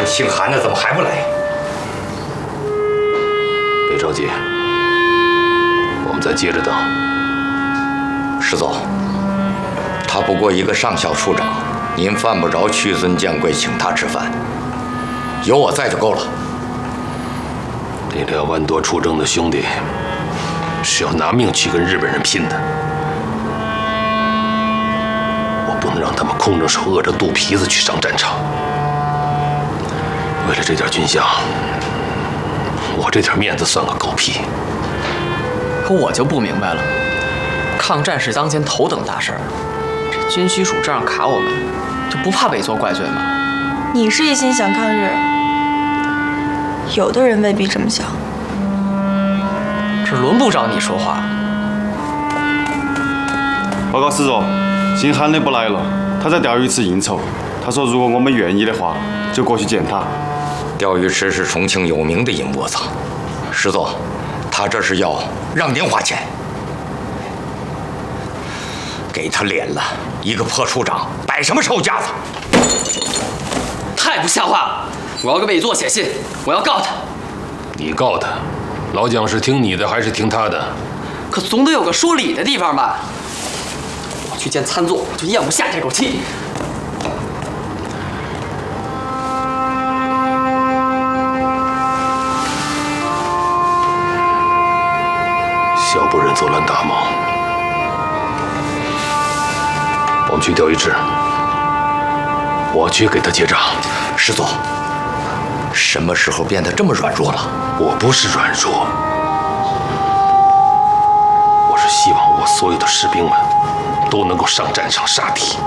姓韩的怎么还不来？ 别着急，我们再接着等。 师祖，他不过一个上校处长，您犯不着屈尊降贵请他吃饭，有我在就够了。 这2万多出征的兄弟是要拿命去跟日本人拼的，我不能让他们空着手饿着肚皮子去上战场。为了这点军饷，我这点面子算个狗屁。 可我就不明白了，抗战是当前头等大事儿，这军需署这样卡我们，就不怕委托怪罪吗？ 你是一心想抗日，有的人未必这么想。 这轮不着你说话。 报告师座，姓韩的不来了，他在钓鱼池应酬。他说如果我们愿意的话，就过去见他。 钓鱼池是重庆有名的阴窝子，师座，他这是要让您花钱，给他脸了，一个破处长摆什么臭架子？ 太不像话了！我要给委座写信，我要告他。 你告他，老蒋是听你的还是听他的？ 可总得有个说理的地方吧？我去见参座，我就咽不下这口气。 小不忍则乱大谋。我们去钓鱼池，我去给他结账。 师座，什么时候变得这么软弱了？ 我不是软弱，我是希望我所有的士兵们都能够上战场杀敌。